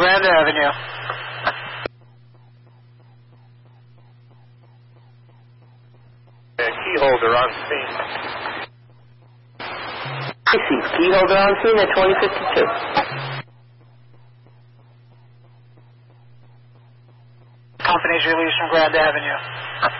Grand Avenue. Key holder on scene. Key holder on scene at 2052. Company's released from Grand Avenue.